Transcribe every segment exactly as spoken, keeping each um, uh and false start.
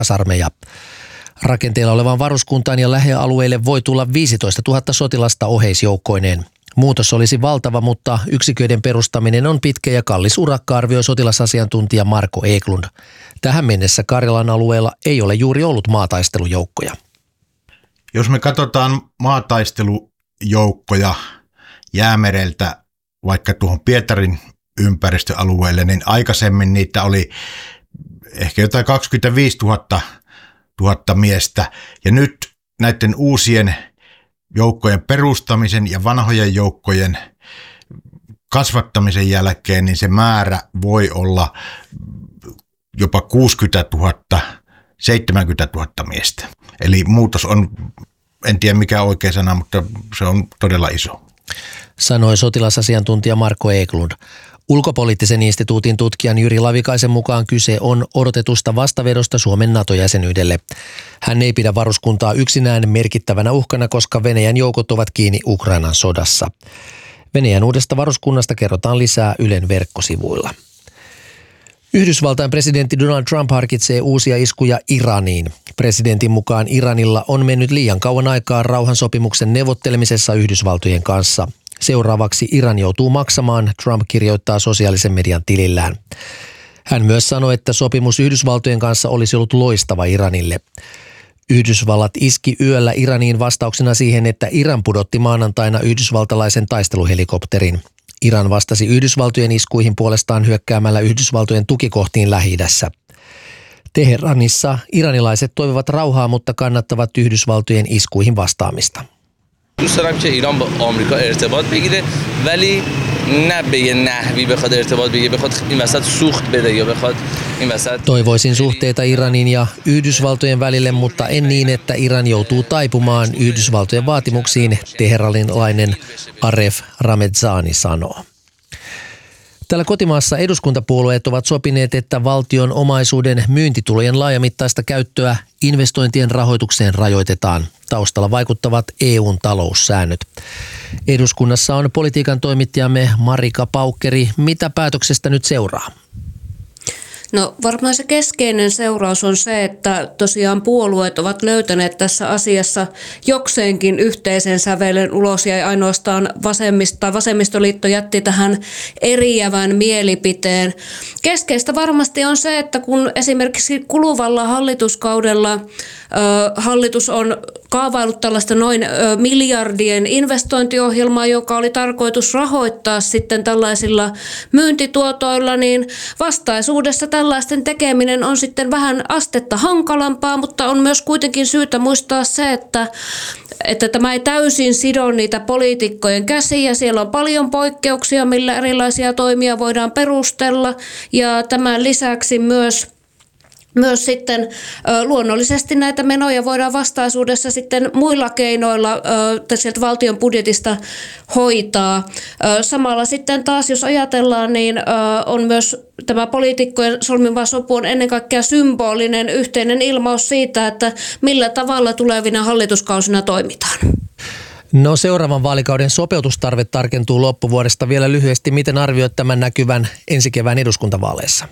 sotilasarmeija. Rakenteella olevaan varuskuntaan ja lähialueille voi tulla viisitoistatuhatta sotilasta oheisjoukkoineen. Muutos olisi valtava, mutta yksiköiden perustaminen on pitkä ja kallis urakka, arvioi sotilasasiantuntija Marko Eklund. Tähän mennessä Karjalan alueella ei ole juuri ollut maataistelujoukkoja. Jos me katsotaan maataistelujoukkoja Jäämereltä vaikka tuohon Pietarin ympäristöalueelle, niin aikaisemmin niitä oli ehkä jotain kaksikymmentäviisituhatta tuhatta miestä. Ja nyt näiden uusien joukkojen perustamisen ja vanhojen joukkojen kasvattamisen jälkeen, niin se määrä voi olla jopa kuusikymmentätuhatta, seitsemänkymmentätuhatta miestä. Eli muutos on, en tiedä mikä oikea sana, mutta se on todella iso. Sanoi sotilasasiantuntija Marko Eklund. Ulkopoliittisen instituutin tutkijan Jyri Lavikaisen mukaan kyse on odotetusta vastavedosta Suomen NATO-jäsenyydelle. Hän ei pidä varuskuntaa yksinään merkittävänä uhkana, koska Venäjän joukot ovat kiinni Ukrainan sodassa. Venäjän uudesta varuskunnasta kerrotaan lisää Ylen verkkosivuilla. Yhdysvaltain presidentti Donald Trump harkitsee uusia iskuja Iraniin. Presidentin mukaan Iranilla on mennyt liian kauan aikaa rauhansopimuksen neuvottelemisessa Yhdysvaltojen kanssa. Seuraavaksi Iran joutuu maksamaan, Trump kirjoittaa sosiaalisen median tilillään. Hän myös sanoi, että sopimus Yhdysvaltojen kanssa olisi ollut loistava Iranille. Yhdysvallat iski yöllä Iraniin vastauksena siihen, että Iran pudotti maanantaina yhdysvaltalaisen taisteluhelikopterin. Iran vastasi Yhdysvaltojen iskuihin puolestaan hyökkäämällä Yhdysvaltojen tukikohtiin Lähi-idässä. Teheranissa iranilaiset toivovat rauhaa, mutta kannattavat Yhdysvaltojen iskuihin vastaamista. دوست دارم که ایران با آمریکا ارتباط بگیره ولی نه به یه نحوی بخواد ارتباط بگیره بخواد این وسط سوخت بده یا بخواد این وسط. Toivoisin suhteita Iranin ja Yhdysvaltojen välille, mutta en niin, että Iran joutuu taipumaan Yhdysvaltojen vaatimuksiin, teheranilainen Aref Ramezani sanoo. Täällä kotimaassa eduskuntapuolueet ovat sopineet, että valtion omaisuuden myyntitulojen laajamittaista käyttöä investointien rahoitukseen rajoitetaan. Taustalla vaikuttavat E U:n taloussäännöt. Eduskunnassa on politiikan toimittajamme Marika Paukkeri. Mitä päätöksestä nyt seuraa? No varmaan se keskeinen seuraus on se, että tosiaan puolueet ovat löytäneet tässä asiassa jokseenkin yhteisen sävelen ulos ja ainoastaan vasemmista, vasemmistoliitto jätti tähän eriävän mielipiteen. Keskeistä varmasti on se, että kun esimerkiksi kuluvalla hallituskaudella ö, hallitus on kaavaillut tällaista noin ö, miljardien investointiohjelmaa, joka oli tarkoitus rahoittaa sitten tällaisilla myyntituotoilla, niin vastaisuudessa tällaisten tekeminen on sitten vähän astetta hankalampaa, mutta on myös kuitenkin syytä muistaa se, että, että tämä ei täysin sido niitä poliitikkojen käsiä. Siellä on paljon poikkeuksia, millä erilaisia toimia voidaan perustella ja tämän lisäksi myös Myös sitten ö, luonnollisesti näitä menoja voidaan vastaisuudessa sitten muilla keinoilla ö, sieltä valtion budjetista hoitaa. Ö, samalla sitten taas, jos ajatellaan, niin ö, on myös tämä poliitikkojen solmima sopu on ennen kaikkea symbolinen yhteinen ilmaus siitä, että millä tavalla tulevina hallituskausina toimitaan. No seuraavan vaalikauden sopeutustarve tarkentuu loppuvuodesta. Vielä lyhyesti, miten arvioit tämän näkyvän ensi kevään eduskuntavaaleissa?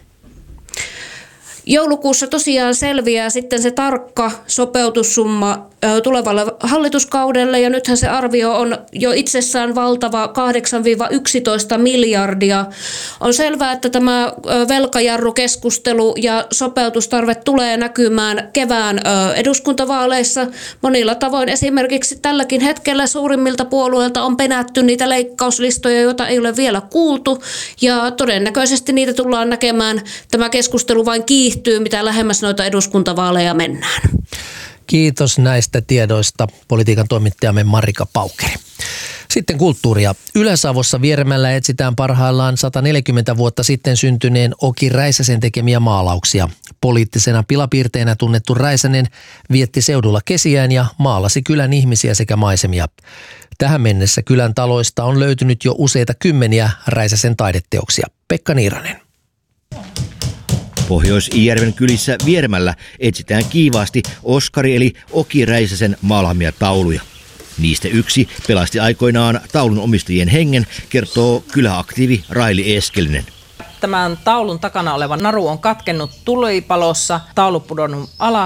Joulukuussa tosiaan selviää sitten se tarkka sopeutussumma tulevalle hallituskaudelle ja nythän se arvio on jo itsessään valtava kahdeksan yksitoista miljardia. On selvää, että tämä velkajarrukeskustelu ja sopeutustarve tulee näkymään kevään eduskuntavaaleissa. Monilla tavoin esimerkiksi tälläkin hetkellä suurimmilta puolueilta on penätty niitä leikkauslistoja, joita ei ole vielä kuultu ja todennäköisesti niitä tullaan näkemään. Tämä keskustelu vain kiihtyy, mitä lähemmäs noita eduskuntavaaleja mennään. Kiitos näistä tiedoista politiikan toimittajamme Marika Paukkeri. Sitten kulttuuria. Ylä-Savossa Vieremällä etsitään parhaillaan sata neljäkymmentä vuotta sitten syntyneen Oki Räisäsen tekemiä maalauksia. Poliittisena pilapiirteenä tunnettu Räisänen vietti seudulla kesiään ja maalasi kylän ihmisiä sekä maisemia. Tähän mennessä kylän taloista on löytynyt jo useita kymmeniä Räisäsen taideteoksia. Pekka Niiranen. Pohjois-Iijärven kylissä Vieremällä etsitään kiivaasti Oskari eli Oki Räisäsen maalaamia tauluja. Niistä yksi pelasti aikoinaan taulun omistajien hengen, kertoo kyläaktiivi Raili Eskelinen. Tämän taulun takana oleva naru on katkennut tulipalossa, taulu pudonnut alas